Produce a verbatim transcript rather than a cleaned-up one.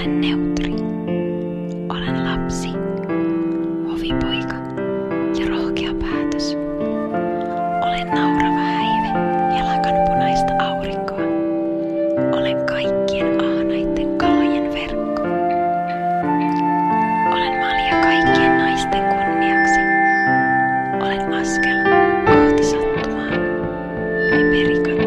Olen neutri. Olen lapsi, hovipoika ja rohkea päätös. Olen naurava häive ja lakanpunaista aurinkoa. Olen kaikkien ahnaitten kalojen verkko. Olen malja kaikkien naisten kunniaksi. Olen askel kohti sattumaa ja perikatoa.